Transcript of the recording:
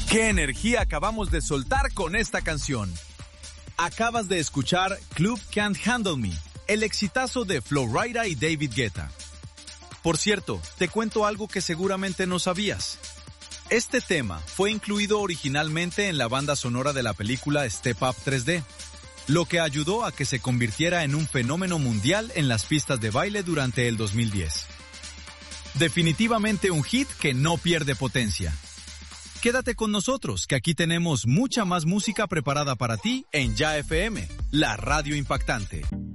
¡Qué energía acabamos de soltar con esta canción! Acabas de escuchar Club Can't Handle Me, el exitazo de Flo Rida y David Guetta. Por cierto, te cuento algo que seguramente no sabías. Este tema fue incluido originalmente en la banda sonora de la película Step Up 3D, lo que ayudó a que se convirtiera en un fenómeno mundial en las pistas de baile durante el 2010. Definitivamente un hit que no pierde potencia. Quédate con nosotros, que aquí tenemos mucha más música preparada para ti en Ya FM, la radio impactante.